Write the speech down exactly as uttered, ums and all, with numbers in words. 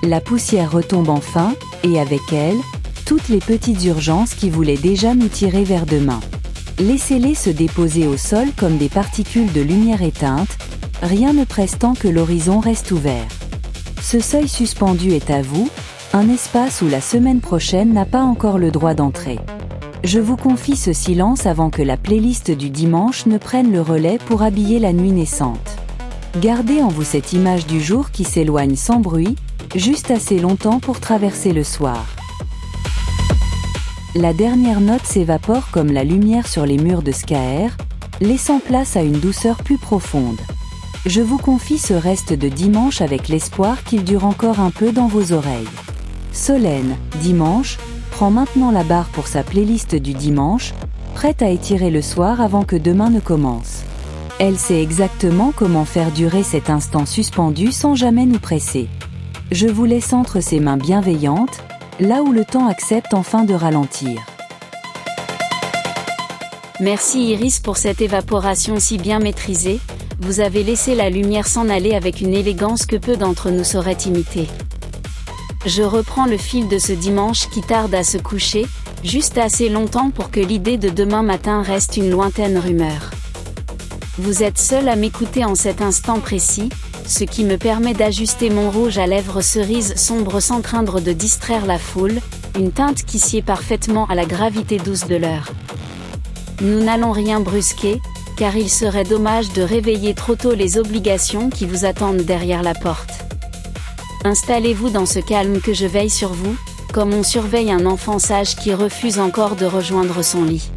La poussière retombe enfin, et avec elle, toutes les petites urgences qui voulaient déjà nous tirer vers demain. Laissez-les se déposer au sol comme des particules de lumière éteinte, rien ne presse tant que l'horizon reste ouvert. Ce seuil suspendu est à vous, un espace où la semaine prochaine n'a pas encore le droit d'entrer. Je vous confie ce silence avant que la playlist du dimanche ne prenne le relais pour habiller la nuit naissante. Gardez en vous cette image du jour qui s'éloigne sans bruit, juste assez longtemps pour traverser le soir. La dernière note s'évapore comme la lumière sur les murs de Scaër, laissant place à une douceur plus profonde. Je vous confie ce reste de dimanche avec l'espoir qu'il dure encore un peu dans vos oreilles. Solène, dimanche, prend maintenant la barre pour sa playlist du dimanche, prête à étirer le soir avant que demain ne commence. Elle sait exactement comment faire durer cet instant suspendu sans jamais nous presser. Je vous laisse entre ses mains bienveillantes, là où le temps accepte enfin de ralentir. Merci Iris pour cette évaporation si bien maîtrisée, vous avez laissé la lumière s'en aller avec une élégance que peu d'entre nous sauraient imiter. Je reprends le fil de ce dimanche qui tarde à se coucher, juste assez longtemps pour que l'idée de demain matin reste une lointaine rumeur. Vous êtes seul à m'écouter en cet instant précis, ce qui me permet d'ajuster mon rouge à lèvres cerise sombre sans craindre de distraire la foule, une teinte qui sied parfaitement à la gravité douce de l'heure. Nous n'allons rien brusquer, car il serait dommage de réveiller trop tôt les obligations qui vous attendent derrière la porte. Installez-vous dans ce calme que je veille sur vous, comme on surveille un enfant sage qui refuse encore de rejoindre son lit.